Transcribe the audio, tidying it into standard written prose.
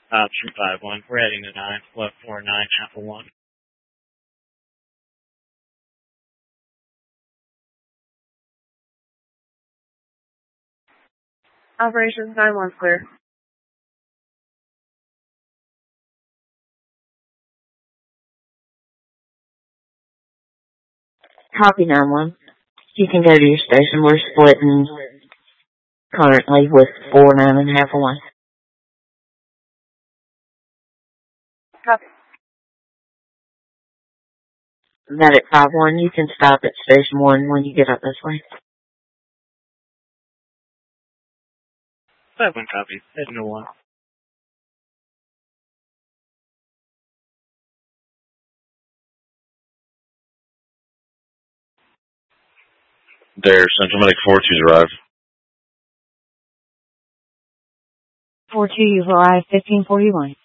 Option 5-1. We're heading to 9, left 4-9, Apple 1. Operations 9-1 clear. Copy 9-1. You can go to your station. We're splitting currently with 4-9 and Apple 1. Copy. That at 5-1, you can stop at station 1 when you get up this way. 5-1 copy. Heading to 1. There, Central Medic 4-2's arrived. 4-2, you've arrived, 1541.